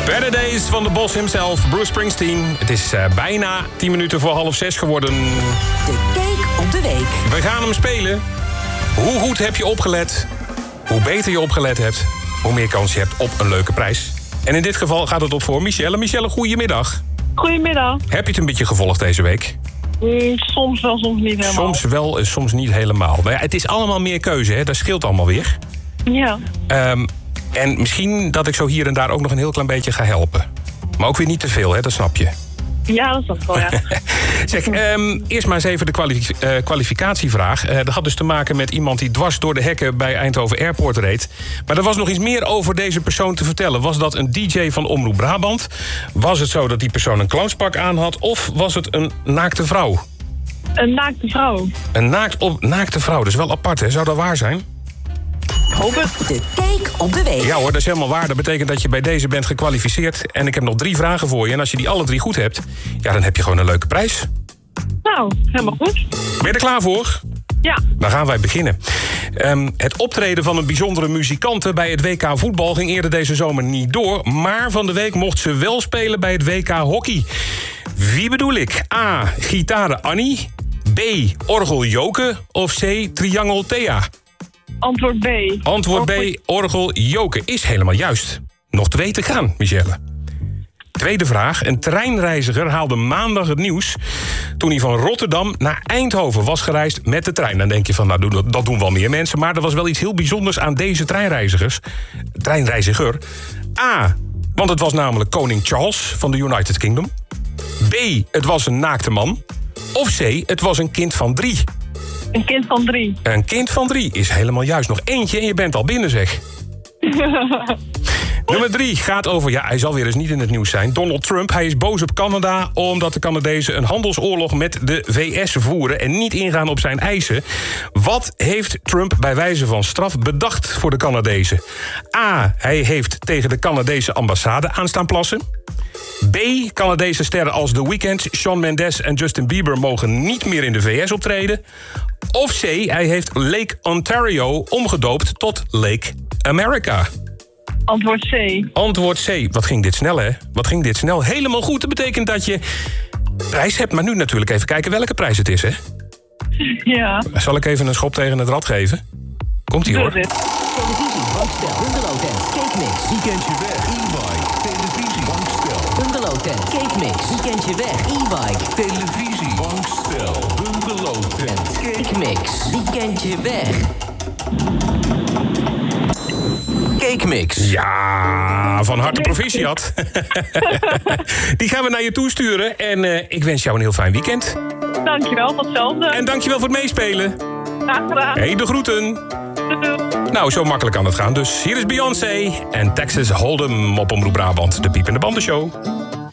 Better Days van de boss himself, Bruce Springsteen. Het is bijna 10 minuten voor 5:30 geworden. De Cake op de Week. We gaan hem spelen. Hoe goed heb je opgelet? Hoe beter je opgelet hebt, hoe meer kans je hebt op een leuke prijs. En in dit geval gaat het op voor Michelle. Michelle, goedemiddag. Goedemiddag. Heb je het een beetje gevolgd deze week? Soms wel, soms niet helemaal. Soms wel en soms niet helemaal. Nou ja, het is allemaal meer keuze, hè? Dat scheelt allemaal weer. Ja. En misschien dat ik zo hier en daar ook nog een heel klein beetje ga helpen. Maar ook weer niet te veel, hè? Dat snap je. Ja, dat snap ik wel, ja. Zeg, eerst maar eens even de kwalificatievraag. Dat had dus te maken met iemand die dwars door de hekken bij Eindhoven Airport reed. Maar er was nog iets meer over deze persoon te vertellen. Was dat een DJ van Omroep Brabant? Was het zo dat die persoon een clownspak aan had? Of was het een naakte vrouw? Een naakte vrouw. Een naakte vrouw, dat is wel apart, hè? Zou dat waar zijn? Hoop het. De Cake op de Week. Ja hoor, dat is helemaal waar. Dat betekent dat je bij deze bent gekwalificeerd. En ik heb nog 3 vragen voor je. En als je die alle 3 goed hebt, ja, dan heb je gewoon een leuke prijs. Nou, helemaal goed. Ben je er klaar voor? Ja. Dan gaan wij beginnen. Het optreden van een bijzondere muzikante bij het WK voetbal ging eerder deze zomer niet door. Maar van de week mocht ze wel spelen bij het WK hockey. Wie bedoel ik? A. Gitaren Annie. B. Orgel Joke. Of C. Triangel Thea. Antwoord B. Antwoord B. Orgel Joke is helemaal juist. Nog 2 te gaan, Michelle. Tweede vraag. Een treinreiziger haalde maandag het nieuws toen hij van Rotterdam naar Eindhoven was gereisd met de trein. Dan denk je van, nou, dat doen wel meer mensen. Maar er was wel iets heel bijzonders aan deze treinreiziger. A. Want het was namelijk koning Charles van de United Kingdom. B. Het was een naakte man. Of C. Het was een kind van 3. Een kind van 3. Een kind van 3 is helemaal juist. Nog eentje en je bent al binnen, zeg. Nummer 3 gaat over, ja, hij zal weer eens niet in het nieuws zijn. Donald Trump, hij is boos op Canada omdat de Canadezen een handelsoorlog met de VS voeren en niet ingaan op zijn eisen. Wat heeft Trump bij wijze van straf bedacht voor de Canadezen? A. Hij heeft tegen de Canadese ambassade aan staan plassen. B. Canadese sterren als The Weeknd, Shawn Mendes en Justin Bieber mogen niet meer in de VS optreden. Of C. Hij heeft Lake Ontario omgedoopt tot Lake America. Antwoord C. Antwoord C. Wat ging dit snel, hè? Wat ging dit snel? Helemaal goed. Dat betekent dat je prijs hebt. Maar nu natuurlijk even kijken welke prijs het is, hè? Ja. Zal ik even een schop tegen het rad geven? Komt-ie, hoor. Televisie, bankstel, bungalow tent, cake mix. Weekendje weg, e-bike, televisie, bankstel. Bungalow tent, cake mix. Weekendje weg, e-bike. Televisie, bankstel, bungalow tent. Cake mix. Weekendje weg. Cake mix. Ja, van harte proficiat. Die gaan we naar je toe sturen. En ik wens jou een heel fijn weekend. Dankjewel, hetzelfde. En dankjewel voor het meespelen. Graag gedaan. Hey, de groeten. Doei. Nou, zo makkelijk kan het gaan. Dus hier is Beyoncé en Texas Hold'em op Omroep Brabant. De Piep en de Bandenshow.